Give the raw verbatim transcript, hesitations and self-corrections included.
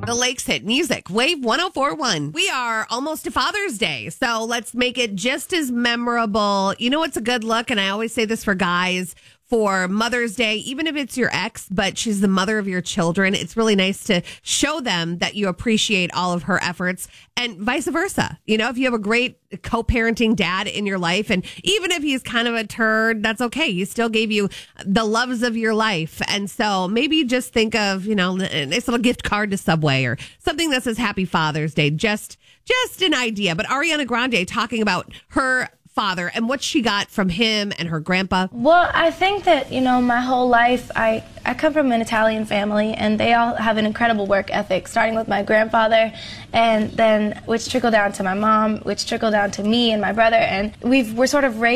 The Lakes Hit Music, Wave one oh four point one. We are almost to Father's Day, so let's make it just as memorable. You know what's a good look, and I always say this for guys, for Mother's Day, even if it's your ex, but she's the mother of your children, it's really nice to show them that you appreciate all of her efforts, and vice versa. You know, if you have a great co-parenting dad in your life, and even if he's kind of a turd, that's okay. He still gave you the loves of your life. And so maybe just think of, you know, a nice little gift card to Subway or something that says Happy Father's Day. Just, just an idea. But Ariana Grande talking about her father and what she got from him and her grandpa. Well, I think that, you know, my whole life, I, I come from an Italian family, and they all have an incredible work ethic, starting with my grandfather, and then which trickled down to my mom, which trickled down to me and my brother, and we've, we're sort of raised